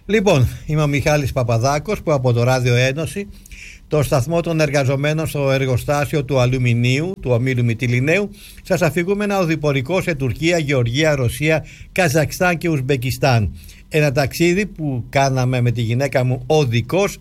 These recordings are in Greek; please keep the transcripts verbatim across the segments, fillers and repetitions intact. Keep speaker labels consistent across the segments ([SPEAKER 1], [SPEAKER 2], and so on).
[SPEAKER 1] Λοιπόν, είμαι ο Μιχάλης Παπαδάκος που από το Ράδιο Ένωση, το σταθμό των εργαζομένων στο εργοστάσιο του αλουμινίου του ομίλου Μυτιληναίου, σας αφηγούμε ένα οδηπορικό σε Τουρκία, Γεωργία, Ρωσία, Καζακστάν και Ουσμπεκιστάν. Ένα ταξίδι που κάναμε με τη γυναίκα μου οδικός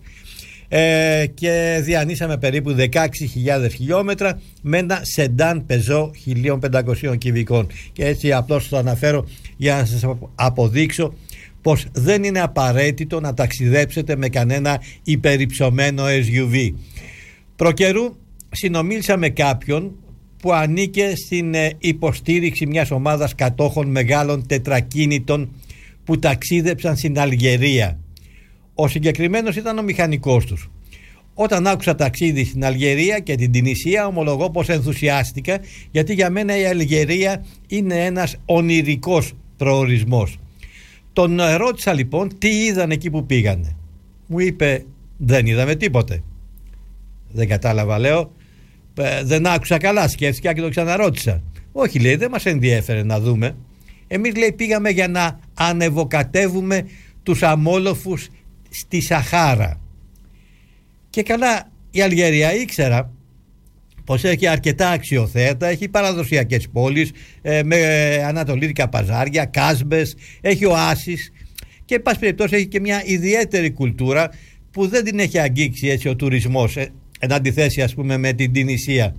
[SPEAKER 1] ε, και διανύσαμε περίπου δεκαέξι χιλιάδες χιλιόμετρα με ένα σεντάν πεζό χίλια πεντακόσια κυβικών. Και έτσι απλώς το αναφέρω για να σας αποδείξω πως δεν είναι απαραίτητο να ταξιδέψετε με κανένα υπερυψωμένο ες γιου βι. Προκαιρού συνομίλησα με κάποιον που ανήκε στην υποστήριξη μιας ομάδας κατόχων μεγάλων τετρακίνητων που ταξίδεψαν στην Αλγερία. Ο συγκεκριμένος ήταν ο μηχανικός τους. Όταν άκουσα ταξίδι στην Αλγερία και την Τινησία, ομολογώ πως ενθουσιάστηκα, γιατί για μένα η Αλγερία είναι ένας ονειρικός προορισμός. Τον ρώτησα λοιπόν τι είδαν εκεί που πήγανε. Μου είπε δεν είδαμε τίποτε. Δεν κατάλαβα, λέω, δεν άκουσα καλά, σκέφτηκα και το ξαναρώτησα. Όχι, λέει, δεν μας ενδιέφερε να δούμε. Εμείς, λέει, πήγαμε για να ανεβοκατεύουμε τους αμόλοφους στη Σαχάρα. Και καλά, η Αλγερία ήξερα πως έχει αρκετά αξιοθέατα, έχει παραδοσιακές πόλεις ε, με ανατολίδικα παζάρια, κάσμπες, έχει οάσεις και εν πάση περιπτώσει έχει και μια ιδιαίτερη κουλτούρα που δεν την έχει αγγίξει έτσι ο τουρισμός, ε, εν αντιθέσει ας πούμε με την Τινησία.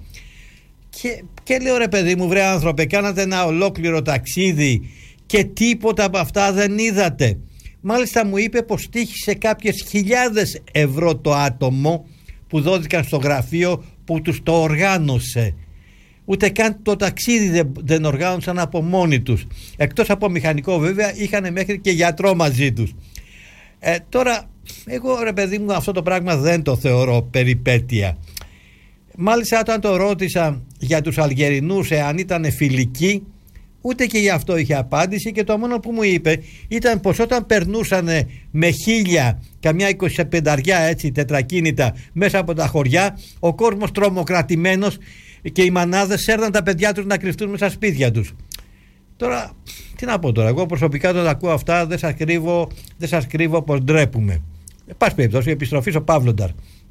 [SPEAKER 1] Και, και λέω, ρε παιδί μου, βρε άνθρωπε, κάνατε ένα ολόκληρο ταξίδι και τίποτα από αυτά δεν είδατε. Μάλιστα μου είπε πως τύχησε κάποιες χιλιάδες ευρώ το άτομο που δόθηκαν στο γραφείο που τους το οργάνωσε. Ούτε καν το ταξίδι δεν, δεν οργάνωσαν από μόνοι τους. Εκτός από μηχανικό βέβαια, είχαν μέχρι και γιατρό μαζί τους. Ε, τώρα εγώ, ρε παιδί μου, αυτό το πράγμα δεν το θεωρώ περιπέτεια. Μάλιστα όταν το ρώτησα για τους Αλγερινούς εάν ήταν φιλικοί, ούτε και γι' αυτό είχε απάντηση, και το μόνο που μου είπε ήταν πως όταν περνούσαν με χίλια, καμιά εικοσιπενταριά έτσι τετρακίνητα μέσα από τα χωριά, ο κόσμος τρομοκρατημένος και οι μανάδες σέρναν τα παιδιά τους να κρυφτούν μέσα σπίτια τους. Τώρα, τι να πω τώρα, εγώ προσωπικά όταν ακούω αυτά δεν σας κρύβω, δεν σας κρύβω πως ντρέπουμε. Με πάση περιπτώσει, η επιστροφή στο Παύλονταρ.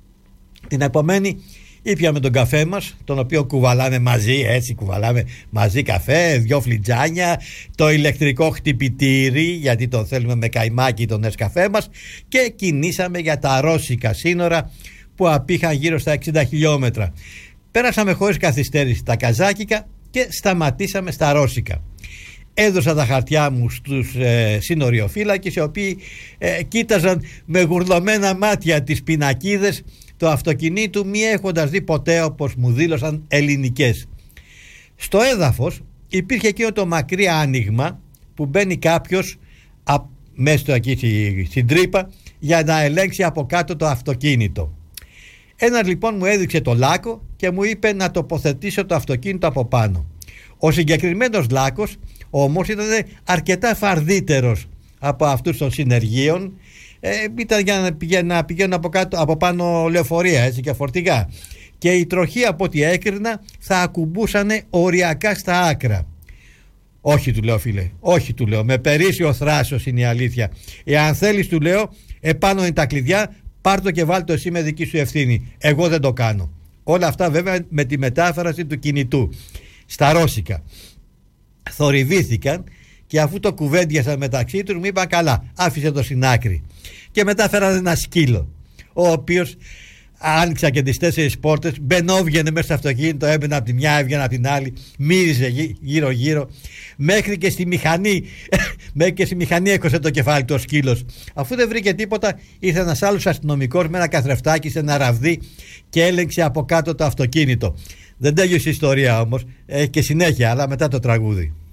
[SPEAKER 1] Την επομένη ήπιαμε τον καφέ μας, τον οποίο κουβαλάμε μαζί, έτσι κουβαλάμε μαζί καφέ, δυο φλιτζάνια, το ηλεκτρικό χτυπητήρι, γιατί τον θέλουμε με καϊμάκι τον νεσκαφέ μας, και κινήσαμε για τα ρώσικα σύνορα που απήχαν γύρω στα εξήντα χιλιόμετρα. Πέρασαμε χωρίς καθυστέρηση τα καζάκικα και σταματήσαμε στα ρώσικα. Έδωσα τα χαρτιά μου στους ε, συνοριοφύλακες, οι οποίοι ε, κοίταζαν με γουρλωμένα μάτια τις πινακίδες του αυτοκινήτου, μη έχοντας δει ποτέ, όπως μου δήλωσαν, ελληνικές. Στο έδαφος υπήρχε εκείνο το μακρύ άνοιγμα που μπαίνει κάποιος α, μέσα εκεί στη, στην τρύπα για να ελέγξει από κάτω το αυτοκίνητο. Ένας λοιπόν μου έδειξε το λάκκο και μου είπε να τοποθετήσω το αυτοκίνητο από πάνω. Ο συγκεκριμένος λάκκος όμως ήταν αρκετά φαρδύτερος από αυτούς των συνεργείων. Ε, ήταν για να πηγαίνουν, να πηγαίνουν από, κάτω, από πάνω λεωφορεία, έτσι, και φορτηγά, και οι τροχοί από ό,τι έκρινα θα ακουμπούσανε οριακά στα άκρα. Όχι, του λέω, φίλε, όχι, του λέω, με περίσσιο θράσος είναι η αλήθεια. Εάν θέλεις, του λέω, επάνω είναι τα κλειδιά, πάρ' το και βάλ' το εσύ με δική σου ευθύνη. Εγώ δεν το κάνω. Όλα αυτά βέβαια με τη μετάφραση του κινητού στα ρώσικα. Θορυβήθηκαν και αφού το κουβέντιασαν μεταξύ τους μου είπαν καλά, άφησε το στην άκρη. Και μετά φέρανε ένα σκύλο, ο οποίος άνοιξα και τις τέσσερις πόρτες, μπαινόβγαινε μέσα στο αυτοκίνητο, έμπαινε από τη μια, έβγαινε από την άλλη, μύριζε γύρω γύρω, μέχρι και στη μηχανή μέχρι και στη μηχανή έκοσε το κεφάλι του ο σκύλος. Αφού δεν βρήκε τίποτα, ήρθε ένας άλλος αστυνομικός με ένα καθρεφτάκι σε ένα ραβδί και έλεγξε από κάτω το αυτοκίνητο. Δεν τέλειωσε η ιστορία όμως, έχει και συνέχεια, αλλά μετά το τραγούδι.